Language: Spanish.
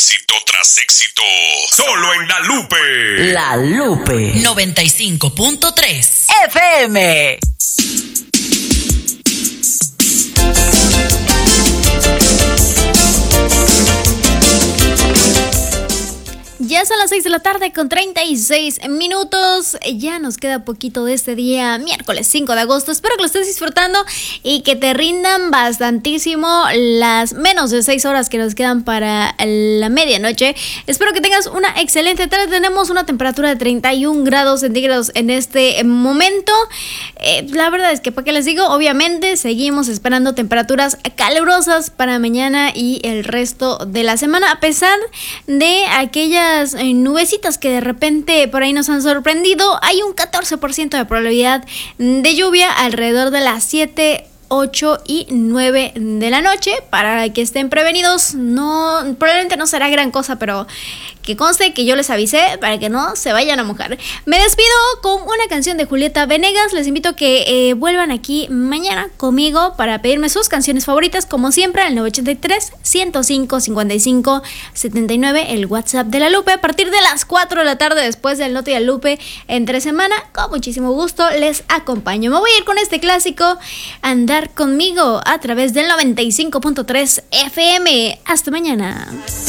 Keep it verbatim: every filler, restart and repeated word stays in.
Éxito tras éxito. Solo en La Lupe. La Lupe. noventa y cinco punto tres F M. Ya son las seis de la tarde con treinta y seis minutos. Ya nos queda poquito de este día, miércoles cinco de agosto. Espero que lo estés disfrutando y que te rindan bastantísimo las menos de seis horas que nos quedan para la medianoche. Espero que tengas una excelente tarde. Tenemos una temperatura de treinta y un grados centígrados en este momento. Eh, la verdad es que, ¿para qué les digo? Obviamente seguimos esperando temperaturas calurosas para mañana y el resto de la semana, a pesar de aquellas nubecitas que de repente por ahí nos han sorprendido. Hay un catorce por ciento de probabilidad de lluvia alrededor de las siete, ocho y nueve de la noche, para que estén prevenidos. No, probablemente no será gran cosa, pero que conste que yo les avisé para que no se vayan a mojar. Me despido con una canción de Julieta Venegas. Les invito a que eh, vuelvan aquí mañana conmigo para pedirme sus canciones favoritas, como siempre, al nueve ocho tres, ciento cinco, cincuenta y cinco, setenta y nueve, el WhatsApp de La Lupe. A partir de las cuatro de la tarde, después del Noti de La Lupe, entre semana, con muchísimo gusto les acompaño. Me voy a ir con este clásico, Andar Conmigo, a través del noventa y cinco punto tres F M. Hasta mañana.